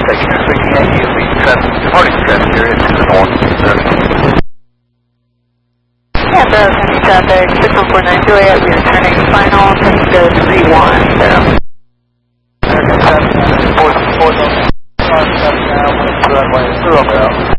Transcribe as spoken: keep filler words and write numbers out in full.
taking your six Yankee is the traffic, departing traffic area to the north. Yeah, the Sunny traffic, six one four nine Juliet, we are turning final, turning to three one zero. American traffic, four four now, runway zero now.